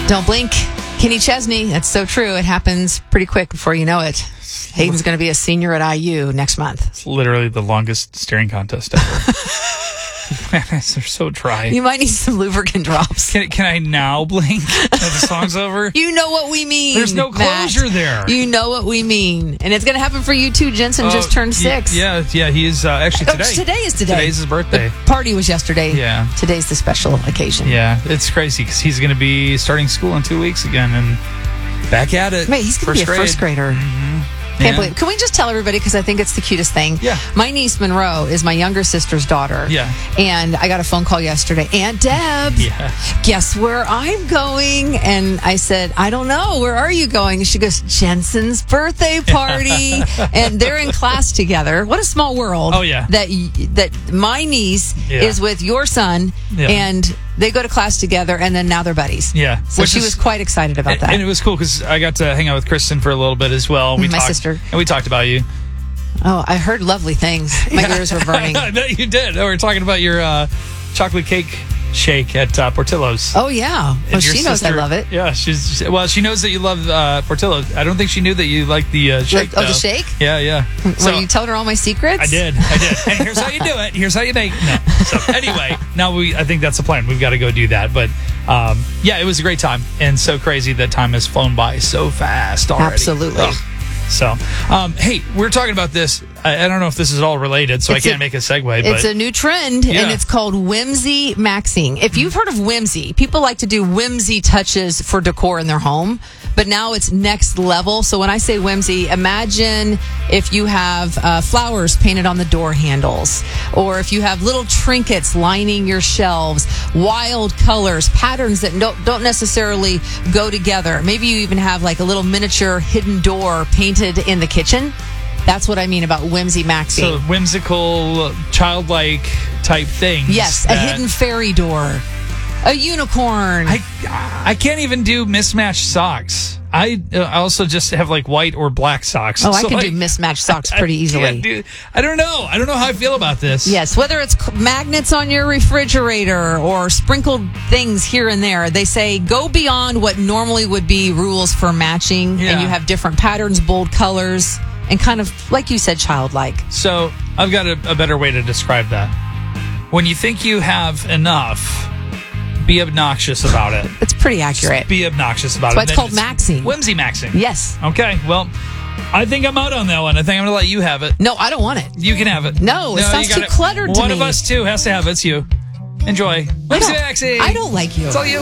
Don't blink. Kenny Chesney, that's so true. It happens pretty quick before you know it. Hayden's going to be a senior at IU next month. It's literally the longest staring contest ever. They're so dry. You might need some lubricant drops. Can I now blink that the song's over? You know what we mean. There's no closure Matt. there. You know what we mean. And it's going to happen for you too. Jensen just turned 6. Yeah, he is actually today. Today is today. Today's his birthday. The party was yesterday. Yeah. Today's the special occasion. Yeah, it's crazy because he's going to be starting school in 2 weeks again and back at it. Wait, he's going to be a first grader. Can't believe. Can we just tell everybody, because I think it's the cutest thing? Yeah. My niece Monroe is my younger sister's daughter. Yeah. And I got a phone call yesterday. Aunt Deb, guess where I'm going? And I said, I don't know. Where are you going? And she goes, Jensen's birthday party. And they're in class together. What a small world. Oh, yeah. That my niece is with your son, and they go to class together, and then now they're buddies. Yeah. So she was quite excited about that. And it was cool because I got to hang out with Kristen for a little bit as well. My sister. And we talked about you. Oh, I heard lovely things. My ears were burning. I bet you did. We were talking about your chocolate cake shake at Portillo's. Oh, yeah. Well, she knows I love it. Yeah, she knows that you love Portillo's. I don't think she knew that you like the shake. Oh, the shake? Yeah. Were you telling her all my secrets? I did. And here's how you do it. Here's how you make it. No. So anyway, now I think that's the plan. We've got to go do that. But yeah, it was a great time. And so crazy that time has flown by so fast already. Absolutely. Ugh. So, hey, we're talking about this. I don't know if this is all related, so I can't make a segue. But it's a new trend, and it's called whimsy maxing. If you've heard of whimsy, people like to do whimsy touches for decor in their home, but now it's next level. So when I say whimsy, imagine if you have flowers painted on the door handles, or if you have little trinkets lining your shelves, wild colors, patterns that don't necessarily go together. Maybe you even have like a little miniature hidden door painted in the kitchen. That's what I mean about whimsy maxing. So whimsical, childlike type things. Yes, a hidden fairy door, a unicorn. I can't even do mismatched socks. I also just have like white or black socks. Oh, I can do mismatched socks pretty easily. I don't know. I don't know how I feel about this. Yes, whether it's magnets on your refrigerator or sprinkled things here and there, they say go beyond what normally would be rules for matching, and you have different patterns, bold colors, and kind of, like you said, childlike. So I've got a better way to describe that. When you think you have enough, be obnoxious about it. It's pretty accurate. Just be obnoxious about it. That's why it's called maxing. Whimsy maxing. Yes. Okay, well, I think I'm out on that one. I think I'm going to let you have it. No, I don't want it. You can have it. No, it sounds too cluttered to me. One of us two has to have it. It's you. Enjoy. Whimsy maxing. I don't like you. It's all you.